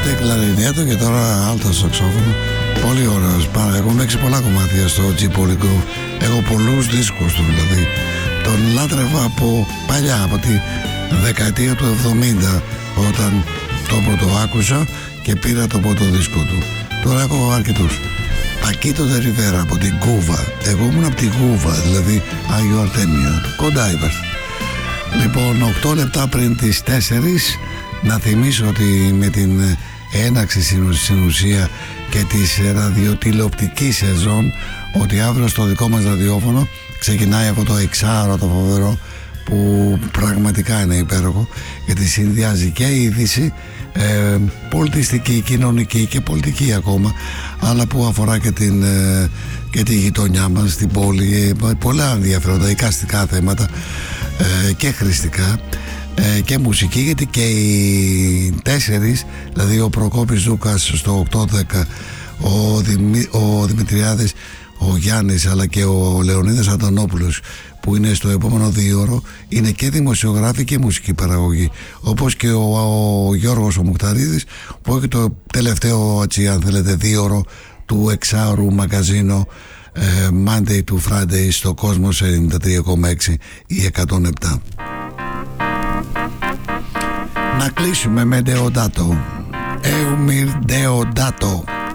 Τότε κλαρινέτο και τώρα άλτο σαξόφωνο. Πολύ ωραίος. Έχουν παίξει πολλά κομμάτια στο G Polygroove. Έχω πολλούς δίσκους του δηλαδή. Τον λάτρευα από παλιά, από τη δεκαετία του 70, όταν το πρώτο άκουσα και πήρα το πρώτο δίσκο του. Τώρα έχω αρκετούς. Πακίτο Ντε Ριβέρα από την Κούβα. Εγώ ήμουν από την Κούβα, δηλαδή Άγιο Αρτέμιο. Κοντά είμαστε. Λοιπόν, 8 λεπτά πριν τις 4, να θυμίσω ότι με την έναξη στην ουσία και της ραδιοτηλεοπτικής σεζόν, ότι αύριο στο δικό μας ραδιόφωνο ξεκινάει αυτό το εξάωρο το φοβερό, που πραγματικά είναι υπέροχο, γιατί συνδυάζει και είδηση πολιτιστική, κοινωνική και πολιτική ακόμα, αλλά που αφορά και τη γειτονιά μας, την πόλη, πολλά ενδιαφέροντα εικαστικά θέματα και χρηστικά και μουσική, γιατί και οι 4, δηλαδή ο Προκόπης Ζούκας στο 8-10, ο Δημητριάδης, ο Γιάννης, αλλά και ο Λεωνίδας Αντωνόπουλος, που είναι στο επόμενο δίωρο, είναι και δημοσιογράφοι και μουσική παραγωγή, όπως και ο Γιώργος ο Μουκταρίδης, που έχει το τελευταίο, αν θέλετε, δίωρο του εξάωρου μαγαζίνο Monday to Friday στο Κόσμος 93,6 ή 107. Να κλείσουμε με Deodato, Eumir Deodato.